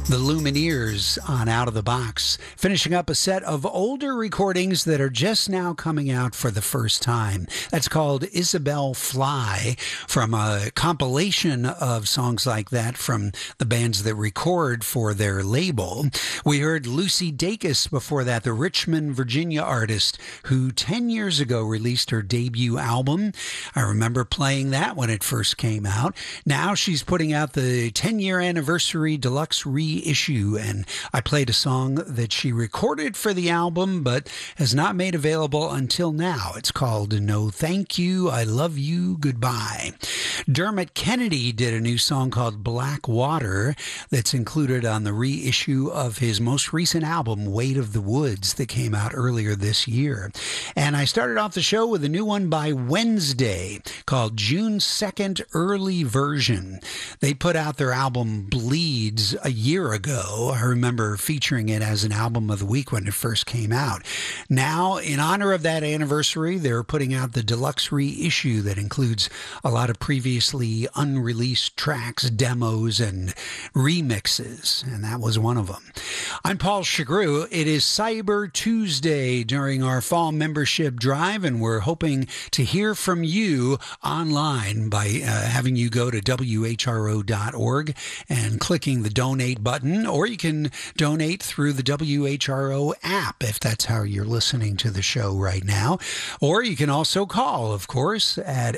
The Lumineers on Out of the Box, finishing up a set of older recordings that are just now coming out for the first time. That's called Isabel Fly, from a compilation of songs like that from the bands that record for their label. We heard Lucy Dacus before that, the Richmond, Virginia artist who 10 years ago released her debut album. I remember playing that when it first came out. Now she's putting out the 10-year anniversary deluxe reissue, and I played a song that she recorded for the album but has not made available until now. It's called No Thank You, I Love You, Goodbye. Dermot Kennedy did a new song called Black Water that's included on the reissue of his most recent album, Weight of the Woods, that came out earlier this year. And I started off the show with a new one by Wednesday called June 2nd Early Version. They put out their album Bleeds a year ago. I remember featuring it as an album of the week when it first came out. Now, in honor of that anniversary, they're putting out the deluxe reissue that includes a lot of previously unreleased tracks, demos, and remixes, and that was one of them. I'm Paul Chagru. It is Cyber Tuesday during our fall membership drive, and we're hoping to hear from you online by having you go to WHRO.org and clicking the donate button, or you can donate through the WHRO app if that's how you're listening to the show right now. Or you can also call, of course, at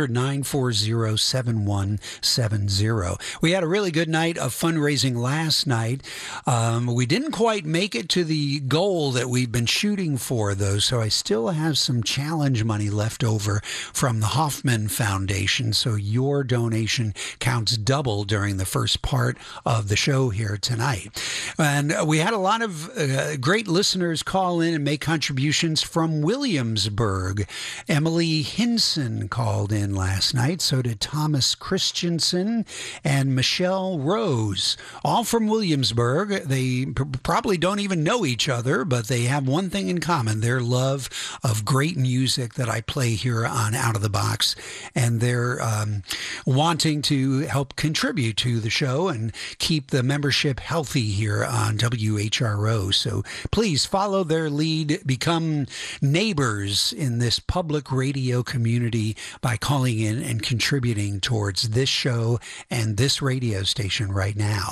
800-940-7170. We had a really good night of fundraising last night. We didn't quite make it to the goal that we've been shooting for, though, so I still have some challenge money left over from the Hoffman Foundation, so your donation counts double during the first part of the show here tonight. And we had a lot of great listeners call in and make contributions from Williamsburg. Emily Hinson called in last night, so did Thomas Christensen and Michelle Rose, all from Williamsburg. They probably don't even know each other, but they have one thing in common, their love of great music that I play here on Out of the Box, and they're wanting to help contribute to the show and keep the membership healthy here on WHRO. So please follow their lead, become neighbors in this public radio community by calling in and contributing towards this show and this radio station right now.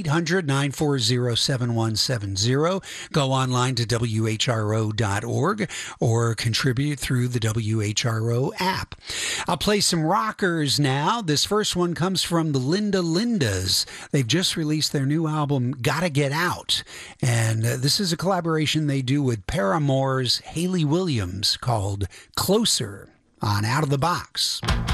800-940-7170. Go online to WHRO.org or contribute through the WHRO app. I'll play some rockers now. This first one comes from the Linda Lindas. They've just released their new album, Gotta Get Out. And this is a collaboration they do with Paramore's Hayley Williams called Closer on Out of the Box.